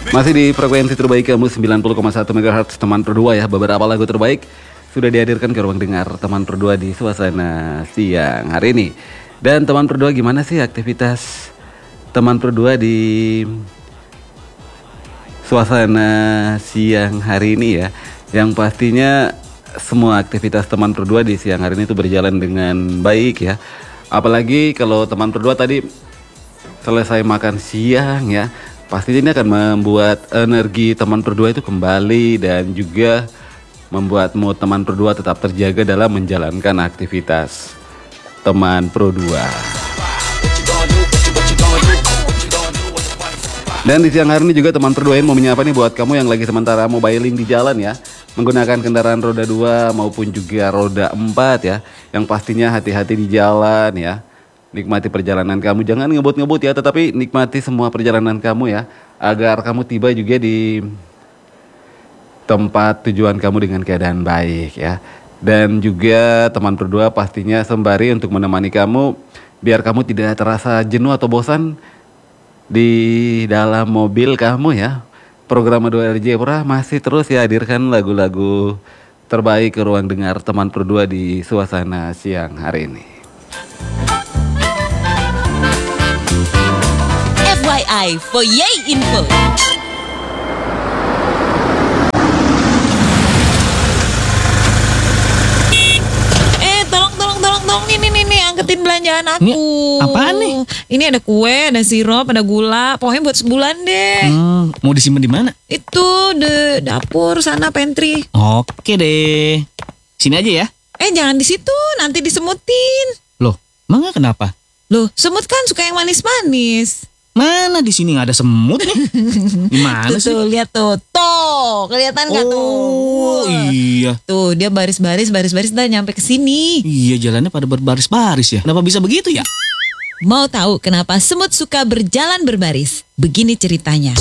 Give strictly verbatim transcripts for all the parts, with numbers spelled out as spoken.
Masih di frekuensi terbaik kamu sembilan puluh koma satu megahertz teman berdua ya. Beberapa lagu terbaik sudah dihadirkan ke ruang dengar teman berdua di suasana siang hari ini. Dan teman berdua, gimana sih aktivitas teman berdua di suasana siang hari ini ya? Yang pastinya semua aktivitas teman berdua di siang hari ini itu berjalan dengan baik ya. Apalagi kalau teman berdua tadi selesai makan siang ya, pastinya ini akan membuat energi teman berdua itu kembali dan juga membuat mood teman berdua tetap terjaga dalam menjalankan aktivitas teman berdua. Dan di siang hari ini juga teman berdua mau menyapa nih buat kamu yang lagi sementara mobiling di jalan ya, menggunakan kendaraan roda dua maupun juga roda empat ya, yang pastinya hati-hati di jalan ya. Nikmati perjalanan kamu, jangan ngebut-ngebut ya, tetapi nikmati semua perjalanan kamu ya, agar kamu tiba juga di tempat tujuan kamu dengan keadaan baik ya. Dan juga teman berdua pastinya sembari untuk menemani kamu, biar kamu tidak terasa jenuh atau bosan di dalam mobil kamu ya. Program dua R J Pura masih terus ya hadirkan lagu-lagu terbaik ke ruang dengar teman berdua di suasana siang hari ini. F Y I for Yay Info. Eh, tolong, tolong, tolong, tolong, nih, nih, nih, nih, angketin belanjaan aku. Ini apaan nih? Ini ada kue, ada sirup, ada gula, pokoknya buat sebulan deh. Hmm, mau disimpan di mana? Itu de dapur sana, pantry. Oke deh. Sini aja ya. Eh, jangan di situ, nanti disemutin. Loh, emangnya kenapa? Loh, semut kan suka yang manis-manis. Mana di sini nggak ada semut nih? Di mana Tuh, sih? tuh, lihat tuh. Tuh, kelihatan nggak tuh? Oh iya. Tuh, dia baris-baris, baris-baris, udah nyampe ke sini. Iya, jalannya pada berbaris-baris ya. Kenapa bisa begitu ya? Mau tahu kenapa semut suka berjalan berbaris? Begini ceritanya.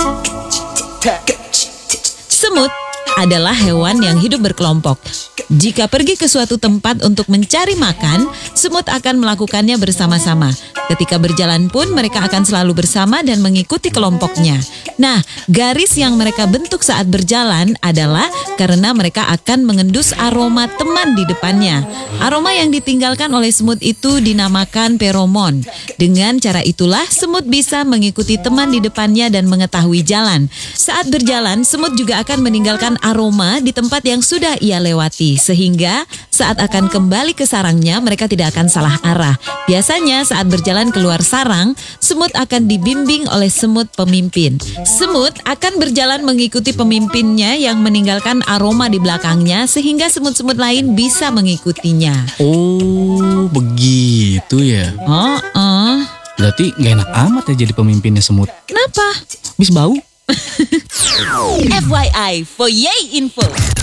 Semut adalah hewan yang hidup berkelompok. Jika pergi ke suatu tempat untuk mencari makan, semut akan melakukannya bersama-sama. Ketika berjalan pun mereka akan selalu bersama dan mengikuti kelompoknya. Nah, garis yang mereka bentuk saat berjalan adalah karena mereka akan mengendus aroma teman di depannya. Aroma yang ditinggalkan oleh semut itu dinamakan feromon. Dengan cara itulah semut bisa mengikuti teman di depannya dan mengetahui jalan. Saat berjalan, semut juga akan meninggalkan aroma di tempat yang sudah ia lewati. Sehingga saat akan kembali ke sarangnya, mereka tidak akan salah arah. Biasanya saat berjalan keluar sarang, semut akan dibimbing oleh semut pemimpin. Semut akan berjalan mengikuti pemimpinnya yang meninggalkan aroma di belakangnya, sehingga semut-semut lain bisa mengikutinya. Oh, begitu ya. Oh, oh. Berarti nggak enak amat ya jadi pemimpinnya semut. Kenapa? Bis bau. F Y I for Yay Info.